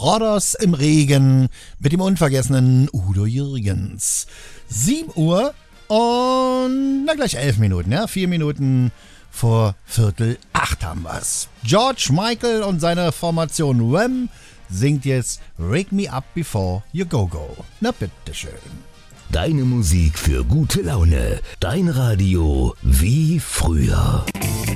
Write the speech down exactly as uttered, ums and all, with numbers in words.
Rodos im Regen mit dem unvergessenen Udo Jürgens. sieben Uhr und na gleich elf Minuten, ja, vier Minuten vor Viertel acht haben wir's. George Michael und seine Formation Wham singt jetzt Wake Me Up Before You Go Go. Na bitteschön. Deine Musik für gute Laune. Dein Radio wie früher.